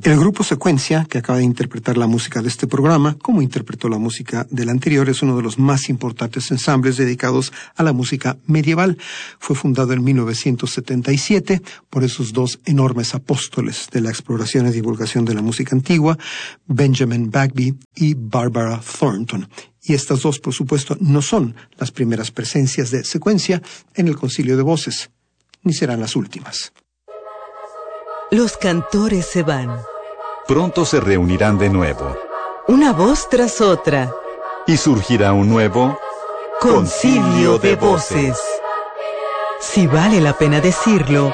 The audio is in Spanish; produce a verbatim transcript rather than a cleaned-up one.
El grupo Secuencia, que acaba de interpretar la música de este programa, como interpretó la música del anterior, es uno de los más importantes ensambles dedicados a la música medieval. Fue fundado en mil novecientos setenta y siete por esos dos enormes apóstoles de la exploración y divulgación de la música antigua, Benjamin Bagby y Barbara Thornton. Y estas dos, por supuesto, no son las primeras presencias de Secuencia en el Concilio de Voces, ni serán las últimas. Los cantores se van. Pronto se reunirán de nuevo. Una voz tras otra. Y surgirá un nuevo Concilio de Voces. Si vale la pena decirlo,